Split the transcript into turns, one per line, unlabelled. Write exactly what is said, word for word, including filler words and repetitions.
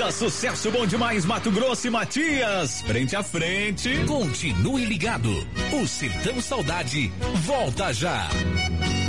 Rua Sucesso Bom Demais, Mato Grosso e Matias. Frente a frente.
Continue ligado. O Sertão Saudade volta já.